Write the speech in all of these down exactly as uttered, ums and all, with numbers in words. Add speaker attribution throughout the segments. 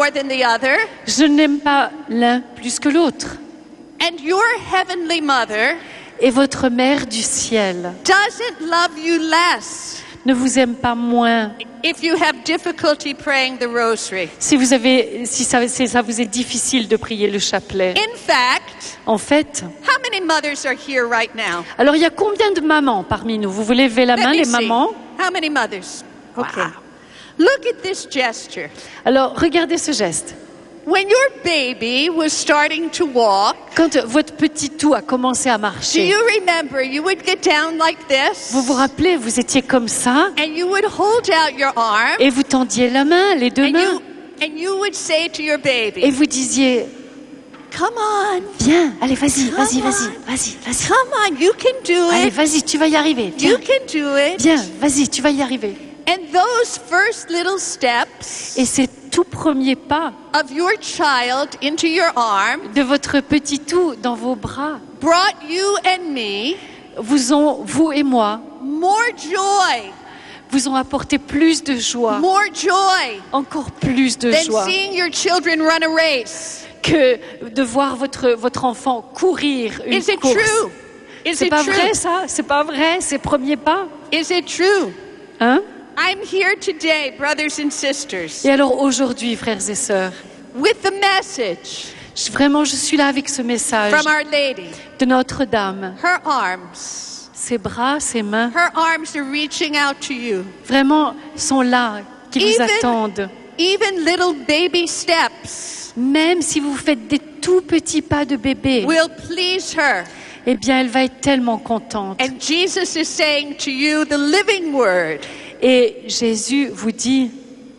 Speaker 1: more than the other.
Speaker 2: Je n'aime pas l'un plus que l'autre.
Speaker 1: And your heavenly mother
Speaker 2: Et votre mère du ciel
Speaker 1: doesn't love you less
Speaker 2: ne vous aime pas moins.
Speaker 1: if you have difficulty praying the rosary.
Speaker 2: Si vous avez, si ça, si ça vous est difficile de prier le chapelet.
Speaker 1: In fact,
Speaker 2: En fait,
Speaker 1: how many mothers are here right now?
Speaker 2: alors il y a combien de mamans parmi nous? Vous voulez lever la
Speaker 1: Let
Speaker 2: main,
Speaker 1: me
Speaker 2: les
Speaker 1: see.
Speaker 2: mamans?
Speaker 1: How many mothers? Okay.
Speaker 2: Wow.
Speaker 1: Look at this gesture.
Speaker 2: Alors, regardez ce geste.
Speaker 1: When your baby was starting to walk,
Speaker 2: Quand votre petit tout a commencé à
Speaker 1: do
Speaker 2: marcher,
Speaker 1: you remember you would get down like this?
Speaker 2: vous vous rappelez, vous étiez comme ça
Speaker 1: And you would hold out your arm
Speaker 2: et vous tendiez la main, les deux
Speaker 1: and
Speaker 2: mains,
Speaker 1: you, and you would say to your
Speaker 2: et
Speaker 1: baby,
Speaker 2: vous disiez,
Speaker 1: come on,
Speaker 2: viens, allez, vas-y,
Speaker 1: Come
Speaker 2: vas-y,
Speaker 1: on.
Speaker 2: vas-y, vas-y, vas-y.
Speaker 1: come on, you can do
Speaker 2: Allez,
Speaker 1: it.
Speaker 2: vas-y, tu vas y arriver.
Speaker 1: You
Speaker 2: Viens,
Speaker 1: can do it.
Speaker 2: viens, vas-y, tu vas y arriver.
Speaker 1: And those first little steps
Speaker 2: Et ces tout premiers pas
Speaker 1: of your child into your arm
Speaker 2: de votre petit tout dans vos bras
Speaker 1: brought you and me
Speaker 2: vous ont, vous et moi,
Speaker 1: more joy,
Speaker 2: vous ont apporté plus de joie,
Speaker 1: more joy
Speaker 2: encore plus de
Speaker 1: than
Speaker 2: joie
Speaker 1: seeing your children run a race.
Speaker 2: que de voir votre, votre enfant courir une
Speaker 1: Is it
Speaker 2: course.
Speaker 1: true? Is
Speaker 2: C'est
Speaker 1: it
Speaker 2: pas
Speaker 1: true?
Speaker 2: vrai ça? C'est pas vrai ces premiers pas?
Speaker 1: Is it true?
Speaker 2: Hein?
Speaker 1: I'm here today, brothers and sisters,
Speaker 2: Et alors aujourd'hui, frères et sœurs,
Speaker 1: with the message
Speaker 2: je- vraiment je suis là avec ce message
Speaker 1: from Our Lady.
Speaker 2: de Notre-Dame.
Speaker 1: Her arms,
Speaker 2: Ses bras, ses mains,
Speaker 1: her arms are reaching out to you.
Speaker 2: vraiment sont là, qui vous
Speaker 1: Even-
Speaker 2: attendent.
Speaker 1: Even little baby steps
Speaker 2: Même si vous faites des tout petits pas de bébé,
Speaker 1: will please her.
Speaker 2: eh bien elle va être tellement contente.
Speaker 1: And Jesus is saying to you the living word,
Speaker 2: Et Jésus vous dit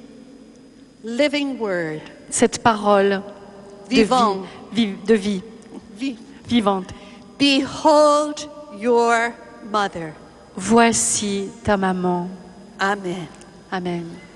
Speaker 1: living word,
Speaker 2: cette parole de
Speaker 1: vivant,
Speaker 2: vie, vi- de vie
Speaker 1: vi-
Speaker 2: vivante.
Speaker 1: behold your mother.
Speaker 2: Voici ta maman.
Speaker 1: Amen.
Speaker 2: Amen.